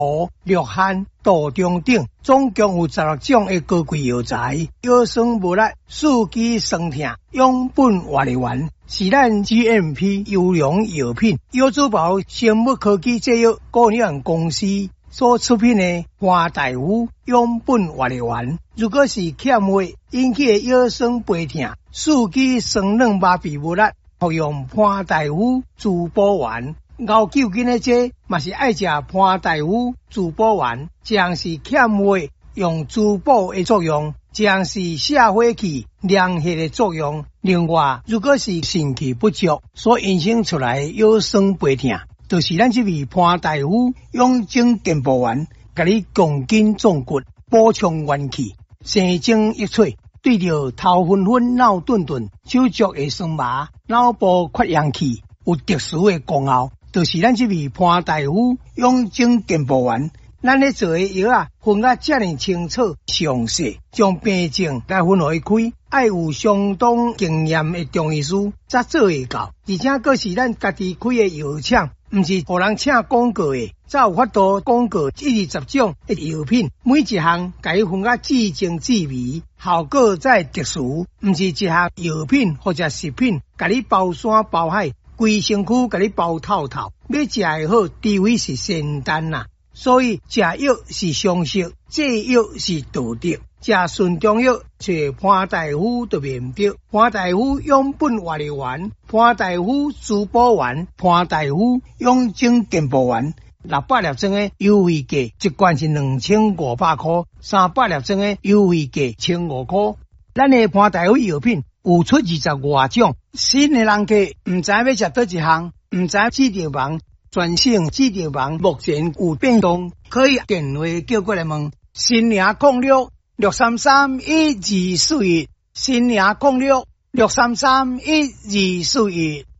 荷、鹿扦、杜仲等，总共有16种的高贵药材，腰酸无力、四肢酸痛、养本活力丸，是咱 GMP 优良药品。药珠宝生物科技制药股份有限公司所出品的花大夫养本活力丸，如果是欠血引起的腰酸背痛、四肢酸软麻痹无力，服用潘大夫滋补丸。熬9斤的这嘛是爱食潘大夫滋补丸，这样是欠血用滋补的作用，这样是下火气凉血的作用。另外，如果是肾气不足所引生出来腰酸背痛，就是咱这味潘大夫养精健补丸，给你强筋壮骨、补充元气、生精益萃。对着头昏昏、脑顿顿、手足的酸麻、脑部缺氧气有特殊的功效，就是咱这味潘大夫养精健补丸。咱咧做的药啊，分啊这么清楚详细，将病症来分开开，爱有相当经验的中医师才做会到，而且佫是咱家己开的药厂。毋是互人请广告的，才有法度广告120种的药品，每一项甲伊分啊至精至微，效果才特殊。毋是一项药品或者食品，甲你包山包海，规身躯甲你包透透。要食会好，除非是仙丹啦。所以食药是常识，制药是道德。食顺中药，找潘大夫就免得。潘大夫养本活力丸、潘大夫滋补丸、潘大夫养精健补丸，600粒装的优惠价一罐是2500块，300粒装的优惠价1500块。咱的潘大夫药品有出20多种，新的人客唔知要食倒一项，唔知指定房，全省指定房目前有变动，可以电话叫过来问。新营0663311241，新营0663311241。